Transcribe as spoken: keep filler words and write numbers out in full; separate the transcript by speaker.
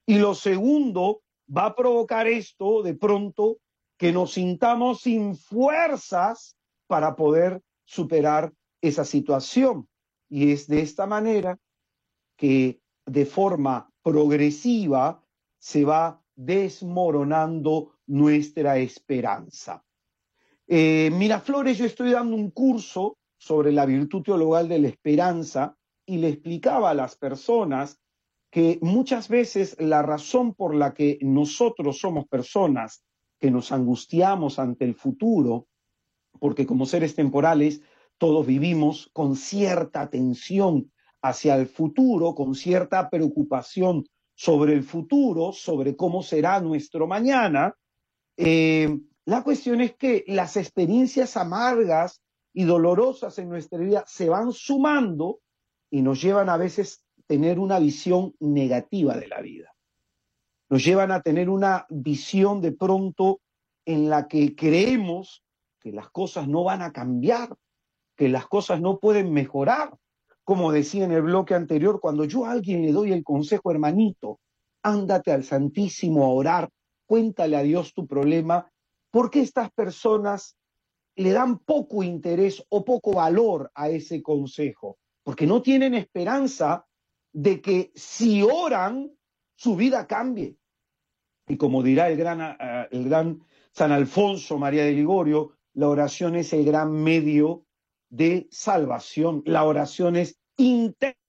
Speaker 1: Y lo segundo, va a provocar esto de pronto que nos sintamos sin fuerzas para poder superar esa situación. Y es de esta manera que de forma progresiva se va desmoronando nuestra esperanza. Eh, Miraflores, yo estoy dando un curso sobre la virtud teologal de la esperanza y le explicaba a las personas que muchas veces la razón por la que nosotros somos personas que nos angustiamos ante el futuro, porque como seres temporales todos vivimos con cierta tensión hacia el futuro, con cierta preocupación sobre el futuro, sobre cómo será nuestro mañana, eh, la cuestión es que las experiencias amargas y dolorosas en nuestra vida se van sumando y nos llevan a veces a tener una visión negativa de la vida. Nos llevan a tener una visión de pronto en la que creemos que las cosas no van a cambiar, que las cosas no pueden mejorar. Como decía en el bloque anterior, cuando yo a alguien le doy el consejo, hermanito, ándate al Santísimo a orar, cuéntale a Dios tu problema, ¿por qué estas personas le dan poco interés o poco valor a ese consejo? Porque no tienen esperanza de que si oran, su vida cambie. Y como dirá el gran, uh, el gran San Alfonso María de Ligorio, la oración es el gran medio de salvación. La oración es interna.